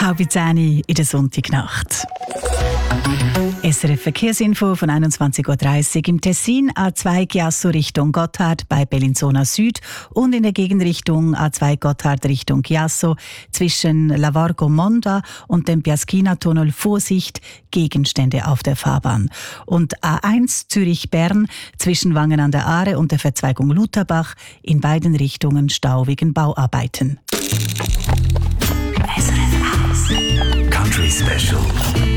halb 10 in der Sonntagnacht. SRF Verkehrsinfo von 21.30 Uhr im Tessin, A2 Chiasso Richtung Gotthard bei Bellinzona Süd und in der Gegenrichtung A2 Gotthard Richtung Chiasso zwischen Lavorgo Monda und dem Piaschina-Tunnel Vorsicht, Gegenstände auf der Fahrbahn. Und A1 Zürich-Bern zwischen Wangen an der Aare und der Verzweigung Lutherbach in beiden Richtungen Stau wegen Bauarbeiten. Country Special.